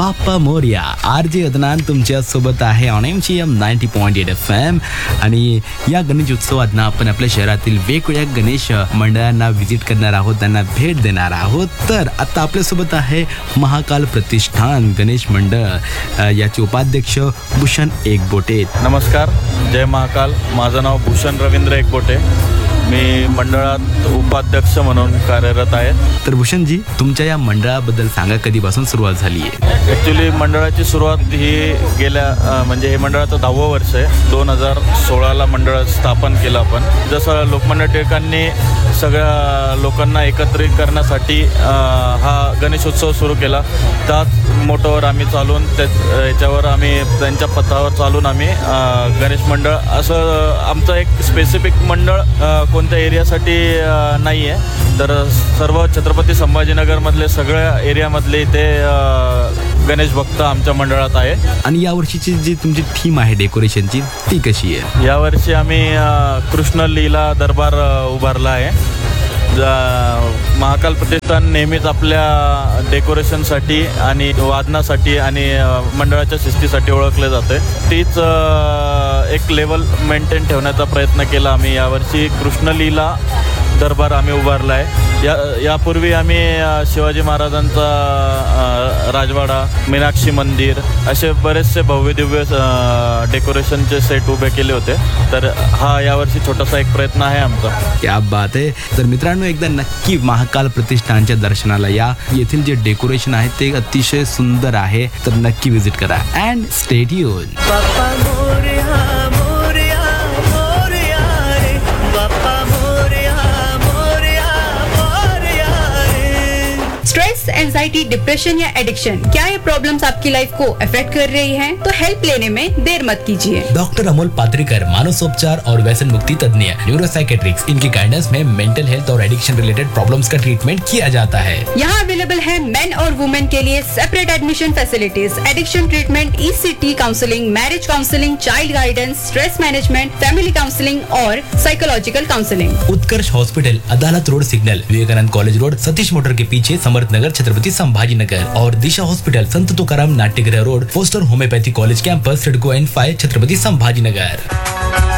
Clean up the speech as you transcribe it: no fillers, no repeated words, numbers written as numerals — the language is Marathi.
बाप्पा मोरया. RJ अदनान तुमच्या सोबत आहे ऑन MCM 90.8 FM. आणि या गणेश उत्सवात ना आपण आपल्या शहरातील वेगवेगळ्या गणेश मंडळांना व्हिजिट करणार आहोत, त्यांना भेट देणार आहोत. तर आता आपल्यासोबत आहे महाकाल प्रतिष्ठान गणेश मंडळ याचे उपाध्यक्ष भूषण एकबोटे. नमस्कार, जय महाकाल. माझं नाव भूषण रवींद्र एकबोटे. मी मंडळात उपाध्यक्ष म्हणून कार्यरत आहे. तर भूषणजी, तुमच्या या मंडळाबद्दल सांगा, कधीपासून सुरुवात झाली आहे? ॲक्च्युली मंडळाची सुरुवात ही गेल्या म्हणजे हे मंडळाचं 10वं वर्ष आहे. 2016ला मंडळ स्थापन केलं आपण. जसं लोकमान्य टिळकांनी सगळ्या लोकांना एकत्रित करण्यासाठी हा गणेशोत्सव सुरू केला, त्याच मोटोवर आम्ही चालून याच्यावर आम्ही त्यांच्या पथावर चालून आम्ही गणेश मंडळ असं आमचं एक स्पेसिफिक मंडळ कोणत्या एरियासाठी नाही आहे, तर सर्व छत्रपती संभाजीनगरमधले सगळ्या एरियामधले ते गणेश भक्त आमच्या मंडळात आहे. आणि यावर्षीची जी तुमची थीम आहे डेकोरेशनची, ती कशी आहे? यावर्षी आम्ही कृष्ण लीला दरबार उभारला आहे. महाकाल प्रतिष्ठान नेहमीच आपल्या डेकोरेशनसाठी आणि वादनासाठी आणि मंडळाच्या शिस्तीसाठी ओळखले जाते. तीच एक लेवल मेंटेन ठेवण्याचा प्रयत्न केला आम्ही. यावर्षी कृष्णलीला दरबार आम्ही उभारला आहे. यापूर्वी आम्ही शिवाजी महाराजांचा राजवाडा, मीनाक्षी मंदिर असे बरेचसे भव्य दिव्य डेकोरेशनचे सेट उभे केले होते. तर हा यावर्षी छोटासा एक प्रयत्न आहे आमचा. क्या बात आहे. तर मित्रांनो, एकदा नक्की महाकाल प्रतिष्ठानच्या दर्शनाला या. येथील जे डेकोरेशन आहे ते अतिशय सुंदर आहे, तर नक्की विजिट करा and stay tune. Stress, anxiety, depression या एडिक्शन, क्या ये प्रॉब्लम्स आपकी लाइफ को अफेक्ट कर रही हैं? तो हेल्प लेने में देर मत कीजिए. डॉक्टर अमोल पात्रिकर, मानसोपचार और व्यसन मुक्ति तज्ञ, न्यूरोसाइकेट्रिक्स, इनकी गाइडेंस में मेंटल हेल्थ और एडिक्शन रिलेटेड प्रॉब्लम्स का ट्रीटमेंट किया जाता है. यहाँ अवेलेबल है मेन और वुमेन के लिए separate admission facilities, addiction treatment, ECT counselling, marriage counselling, child guidance, stress management, family counselling और साइकोलॉजिकल काउंसलिंग. उत्कर्ष हॉस्पिटल, अदालत road signal, Vivekananda college road, Satish motor के पीछे, समर्थनगर, छत्रपति संभाजीनगर. और दिशा हॉस्पिटल, संत तुकाराम नाट्यगृह road, poster homeopathy college campus, CIDCO N5, Chhatrapati Sambhajinagar.